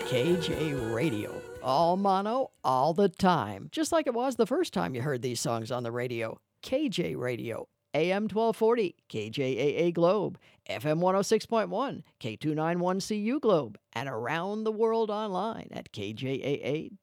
KJ Radio. All mono, all the time. Just like it was the first time you heard these songs on the radio. KJ Radio. AM 1240, KJAA Globe, FM 106.1, K291CU Globe, and around the world online at kjaa.org.